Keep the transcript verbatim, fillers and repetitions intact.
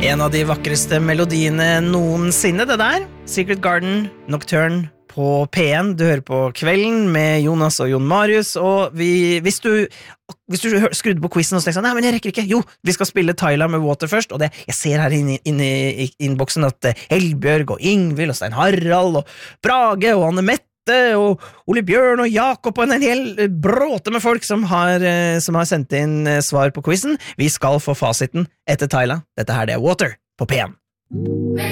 En av de vakreste melodiene noensinne, det der. Secret Garden, Nocturne på P en. Du hører på Kvelden med Jonas og Jon Marius, og vi, hvis du hvis du skrudde på quizen og så tenkte sånn, nei, men jeg rekker ikke, jo, vi skal spille Tyla med Water først, og det, jeg ser her inne, inne i innboksen at Helbjørg og Ingvild og Stein Harald og Brage og Anne Mette og Ole Bjørn og Jakob og en hel bråte med folk som har, som har sendt inn svar på quizen. Vi skal få fasiten etter Tyla. Dette her det er Water på P en.